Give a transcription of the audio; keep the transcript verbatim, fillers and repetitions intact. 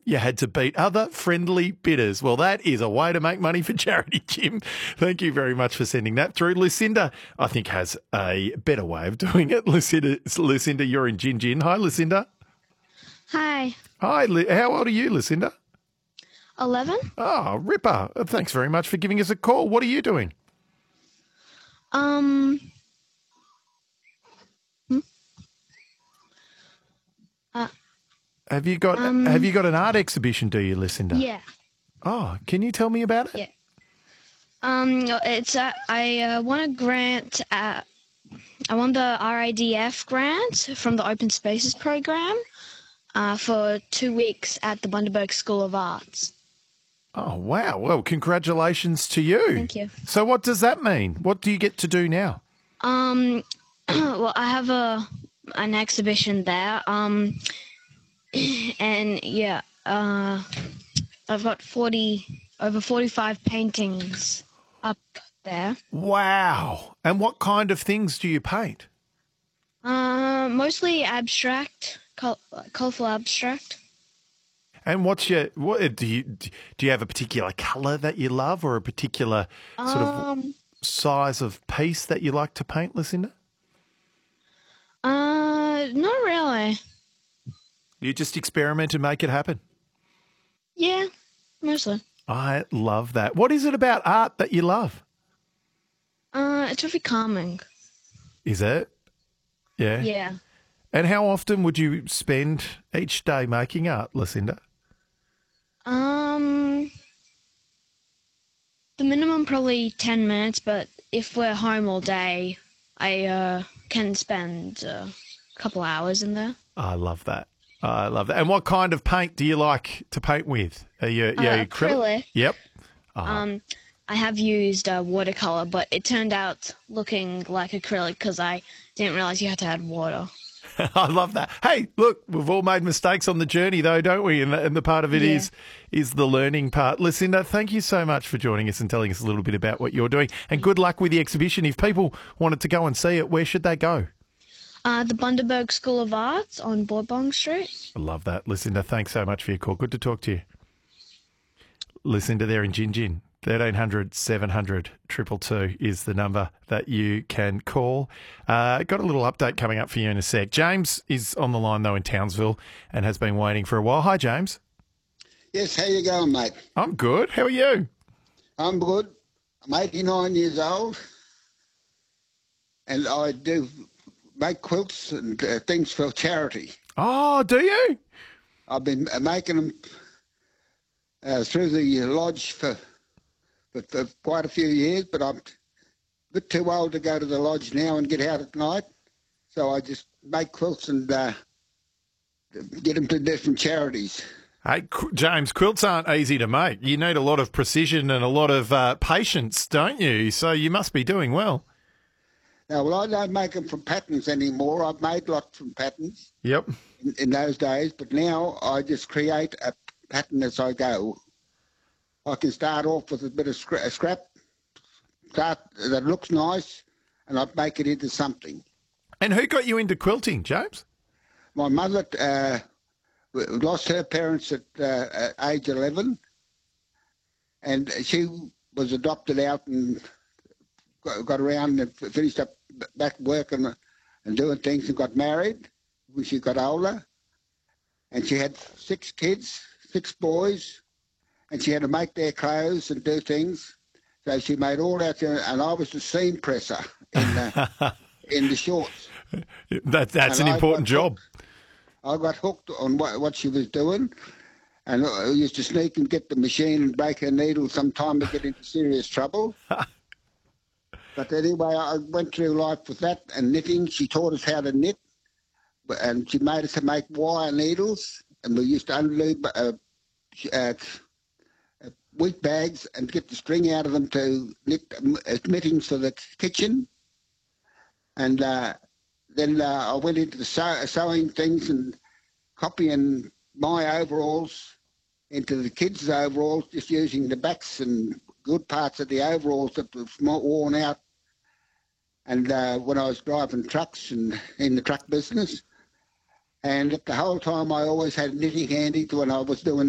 You had to beat other friendly bidders. Well, that is a way to make money for charity, Jim. Thank you very much for sending that through. Lucinda, I think, has a better way of doing it. Lucinda, Lucinda you're in Gin Gin. Hi, Lucinda. Hi. Hi, how old are you, Lucinda? eleven. Oh, Ripper. Thanks very much for giving us a call. What are you doing? Um. Hmm? Uh, Have you got um, Have you got an art exhibition, do you, Lucinda? Yeah. Oh, can you tell me about it? Yeah. Um, it's uh, I uh, won a grant at I won the R I D F grant from the Open Spaces program uh, for two weeks at the Bundaberg School of Arts. Oh, wow. Well, congratulations to you. Thank you. So what does that mean? What do you get to do now? Um, well, I have a an exhibition there. Um, and yeah, uh, I've got forty over forty-five paintings up there. Wow. And what kind of things do you paint? Uh, mostly abstract, col- colorful abstract. And what's your what do you do you have a particular colour that you love or a particular sort Um, of size of piece that you like to paint, Lucinda? uh, not really. You just experiment and make it happen. Yeah, mostly. I love that. What is it about art that you love? Uh, it's very calming. Is it? Yeah. Yeah. And how often would you spend each day making art, Lucinda? Um, the minimum probably ten minutes, but if we're home all day, I uh can spend uh, a couple hours in there. I love that. I love that. And what kind of paint do you like to paint with? Are you, Uh, yeah, acrylic. Yep. Um, I have used uh, watercolor, but it turned out looking like acrylic because I didn't realize you had to add water. I love that. Hey, look, we've all made mistakes on the journey, though, don't we? And the, and the part of it Yeah. is is the learning part. Lucinda, thank you so much for joining us and telling us a little bit about what you're doing. And good luck with the exhibition. If people wanted to go and see it, where should they go? Uh, the Bundaberg School of Arts on Borbong Street. I love that. Lucinda, thanks so much for your call. Good to talk to you. Lucinda there in Gin Gin. thirteen hundred seven hundred two two two is the number that you can call. Uh, got a little update coming up for you in a sec. James is on the line, though, in Townsville and has been waiting for a while. Hi, James. Yes, how you going, mate? I'm good. How are you? I'm good. I'm eighty-nine years old, and I do make quilts and uh, things for charity. Oh, do you? I've been uh, making them uh, through the lodge for, for, for quite a few years, but I'm a bit too old to go to the lodge now and get out at night, so I just make quilts and uh, get them to different charities. Hey, Qu- James, quilts aren't easy to make. You need a lot of precision and a lot of uh, patience, don't you? So you must be doing well. Now, well, I don't make them from patterns anymore. I've made lots from patterns Yep. in, in those days, but now I just create a pattern as I go. I can start off with a bit of scra- scrap, start that looks nice, and I make it into something. And who got you into quilting, James? My mother uh, lost her parents at, uh, at age eleven, and she was adopted out and got, got around and finished up back working and doing things and got married when she got older. And she had six kids, six boys, and she had to make their clothes and do things. So she made all that, and I was the seam presser in the, in the shorts. That, that's And an I important got job. hooked- I got hooked on what, what she was doing, and I used to sneak and get the machine and break her needle sometime to get into serious trouble. But anyway, I went through life with that and knitting. She taught us how to knit, and she made us to make wire needles, and we used to unload uh, uh, wheat bags and get the string out of them to knit uh, knittings for the kitchen. And uh, then uh, I went into the sew- sewing things and copying my overalls into the kids' overalls, just using the backs and good parts of the overalls that was more worn out. And uh, when I was driving trucks and in the truck business, and the whole time I always had knitting handy when I was doing